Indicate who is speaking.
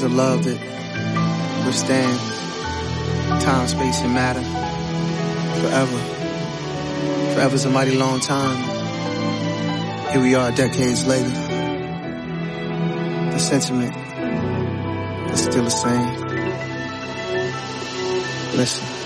Speaker 1: is a love that withstands time, space, and matter forever. Forever's a mighty long time. Here we are decades later. The sentiment is still the same. Listen.